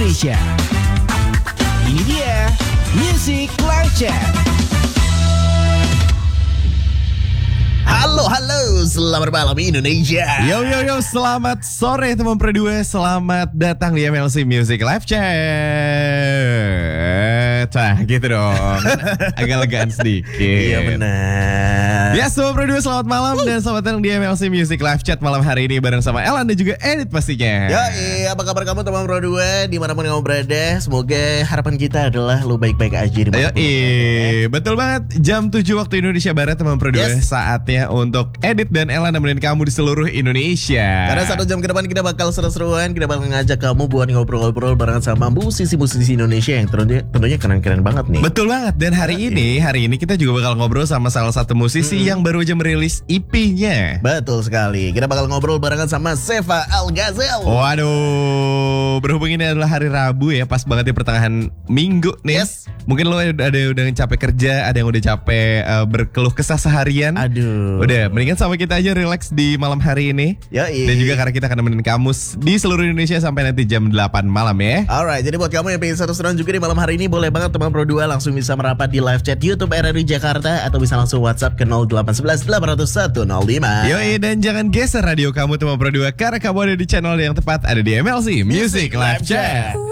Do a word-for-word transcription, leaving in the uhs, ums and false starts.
Indonesia. Ini dia Music Live Chat. Halo, halo, selamat malam Indonesia. Yo, yo, yo, selamat sore teman Produe. Selamat datang di M L C Music Live Chat. Nah, gitu dong. Agak legaan sedikit. Iya benar. Ya, teman Produe, selamat malam dan selamat datang di M L C Music Live Chat malam hari ini bareng sama Elan dan juga Edit pastinya. Ya, iya, apa kabar kamu teman Produe dimanapun kamu berada? Semoga harapan kita adalah lu baik-baik aja di Yo, iya, betul banget. Jam tujuh waktu Indonesia Barat teman Produe. Yes. Saatnya untuk Edit dan Ella nemenin kamu di seluruh Indonesia. Karena satu jam ke depan kita bakal seru-seruan. Kita bakal ngajak kamu buat ngobrol-ngobrol bareng sama musisi-musisi Indonesia yang tentunya, tentunya keren-keren banget nih. Betul banget. Dan hari ini Hari ini kita juga bakal ngobrol sama salah satu musisi hmm. yang baru aja merilis E P-nya. Betul sekali. Kita bakal ngobrol barengan sama Seva Al-Ghazel. Waduh, berhubung ini adalah hari Rabu ya, pas banget di pertengahan minggu nih. Yes. Mungkin lo ada yang udah capek kerja, ada yang udah capek uh, berkeluh kesah seharian. Aduh. Udah, mendingan sama kita aja relax di malam hari ini. Yoi. Dan juga karena kita akan nemenin kamu di seluruh Indonesia sampai nanti jam delapan malam ya. Alright, jadi buat kamu yang pengen seru-seruan juga di malam hari ini, boleh banget teman Pro dua langsung bisa merapat di live chat YouTube R R I Jakarta atau bisa langsung WhatsApp ke nol delapan satu satu delapan nol satu nol lima. Yoi, dan jangan geser radio kamu teman Pro dua karena kamu ada di channel yang tepat, ada di M L C Music Live Chat.